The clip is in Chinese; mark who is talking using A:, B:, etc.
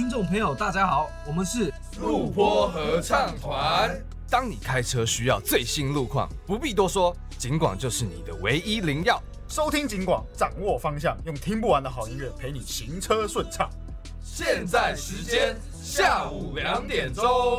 A: 众朋友，大家好，我们是
B: 路坡合唱团。当你开车需要最新路况，不必多说，警广就是你的唯一灵药。
C: 收听警广，掌握方向，用听不完的好音乐陪你行车顺畅。
B: 现在时间下午2点钟。